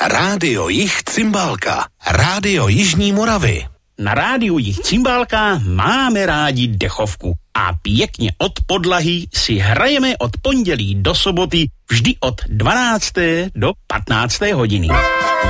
Rádio Jih Cymbálka. Rádio Jižní Moravy. Na rádiu Jih Cymbálka máme rádi dechovku a pěkně od podlahy si hrajeme od pondělí do soboty vždy od 12. do 15. hodiny.